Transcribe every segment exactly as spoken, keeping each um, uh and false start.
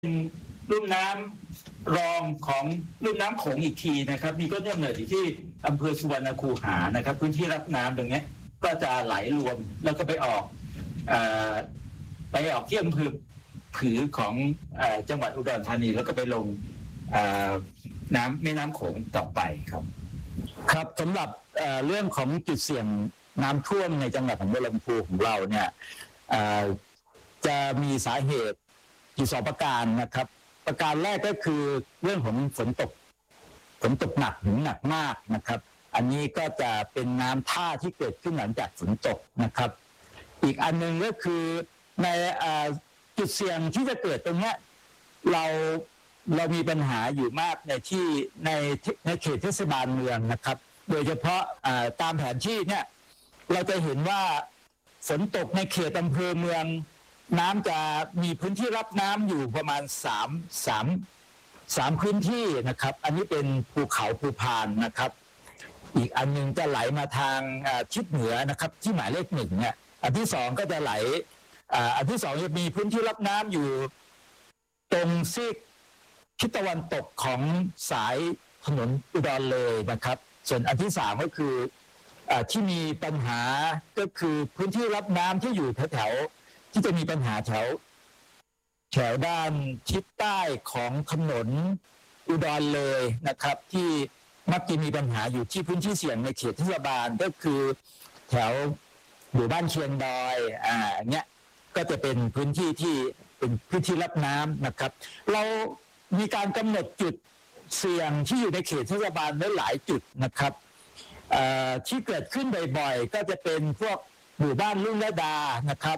ลุ่มน้ำรองของลุ่มน้ำโขงอีกทีนะครับมีต้นกำเนิดอยู่ที่อำเภอสุวรรณคูหานะครับพื้นที่รับน้ำตรงนี้ก็จะไหลรวมแล้วก็ไปออกเอ่อไปออกที่อำเภอผือของเอ่อจังหวัดอุดรธานีแล้วก็ไปลงเอ่อน้ำแม่น้ำโขงต่อไปครับครับสำหรับเอ่อเรื่องของจุดเสี่ยงน้ำท่วมในจังหวัดหนองบัวลำพูของเราเนี่ยเอ่อจะมีสาเหตุอยู่สองประการนะครับประการแรกก็คือเรื่องของฝนตกฝนตกหนักถึงหนักมากนะครับอันนี้ก็จะเป็นน้ำท่าที่เกิดขึ้นหลังจากฝนตกนะครับอีกอันหนึ่งก็คือในจุดเสี่ยงที่จะเกิดตรงนี้เราเรามีปัญหาอยู่มากในที่ในในเขตเทศบาลเมืองนะครับโดยเฉพาะตามแผนที่เนี่ยเราจะเห็นว่าฝนตกในเขตอำเภอเมืองน้ำจะมีพื้นที่รับน้ำอยู่ประมาณสามสามสามพื้นที่นะครับอันนี้เป็นภูเขาภูพานนะครับอีกอันนึงจะไหลมาทางทิศเหนือนะครับที่หมายเลขหนึ่งเนี่ยอันที่สองก็จะไหลอันที่สองจะมีพื้นที่รับน้ำอยู่ตรงซีกทิศตะวันตกของสายถนนอุดรเลยนะครับส่วนอันที่สามก็คือที่มีปัญหาก็คือพื้นที่รับน้ำที่อยู่แถวๆที่จะมีปัญหาแถวแถวด้านทิศใต้ของถนนอุดรเลยนะครับที่มักจะมีปัญหาอยู่ที่พื้นที่เสี่ยงในเขตเทศบาลก็คือแถวหมู่บ้านเชียงดอยอ่าเนี้ยก็จะเป็นพื้นที่ที่เป็นพื้นที่รับน้ำนะครับเรามีการกำหนดจุดเสี่ยงที่อยู่ในเขตเทศบาลไว้หลายจุดนะครับที่เกิดขึ้นบ่อยๆก็จะเป็นพวกหมู่บ้านลุ่งระดานะครับ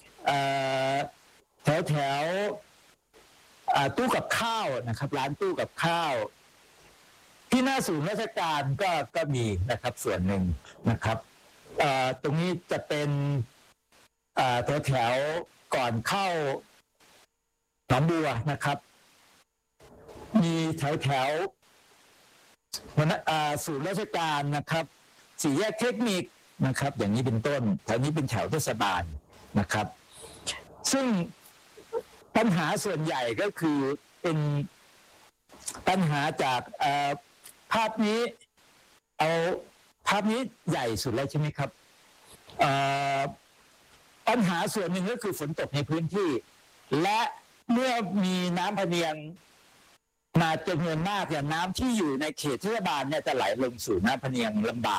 แถวแถวตู้กับข้าวนะครับร้านตู้กับข้าวที่หน้าศูนย์ราชการก็ก็มีนะครับส่วนหนึ่งนะครับตรงนี้จะเป็นแถวแถวก่อนเข้าหนองบัวนะครับมีแถวแถวศูนย์ราชการนะครับสี่แยกเทคนิคนะครับอย่างนี้เป็นต้นแถวนี้เป็นแถวเทศบาลนะครับซึ่งปัญหาส่วนใหญ่ก็คือเป็นปัญหาจากภาพนี้เอาภาพนี้ใหญ่สุดแล้วใช่ไหมครับปัญหาส่วนหนึ่งก็คือฝนตกในพื้นที่และเมื่อมีน้ำพะเนียงมาจำนวนมากอย่างน้ำที่อยู่ในเขตเทศบาลเนี่ยจะไหลลงสู่น้ำพะเนียงลำบาก